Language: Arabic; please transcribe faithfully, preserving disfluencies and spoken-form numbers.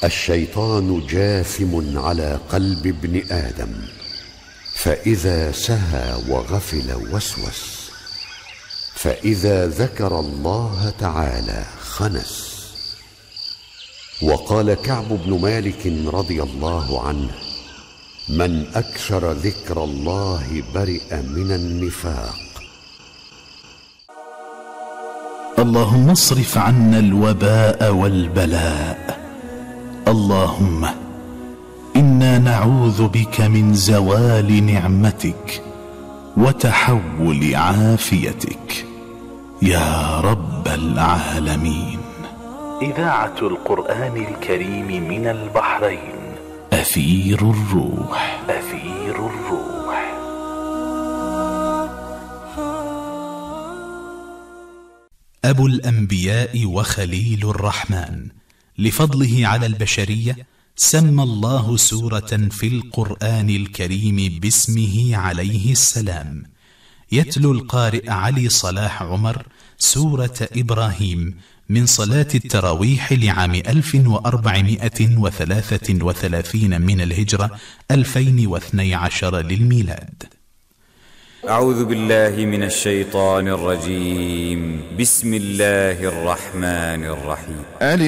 الشيطان جاثم على قلب ابن آدم، فإذا سهى وغفل وسوس، فإذا ذكر الله تعالى خنس. وقال كعب بن مالك رضي الله عنه: من أكثر ذكر الله برئ من النفاق. اللهم اصرف عنا الوباء والبلاء. اللهم إنا نعوذ بك من زوال نعمتك وتحول عافيتك يا رب العالمين. إذاعة القرآن الكريم من البحرين، أثير الروح. أثير الروح. أبو الأنبياء وخليل الرحمن، لفضله على البشرية سمى الله سورة في القرآن الكريم باسمه عليه السلام. يتلو القارئ علي صلاح عمر سورة إبراهيم من صلاة التراويح لعام ألف وأربعمائة وثلاثة وثلاثين من الهجرة ألفين واثني عشر للميلاد. أعوذ بالله من الشيطان الرجيم. بسم الله الرحمن الرحيم.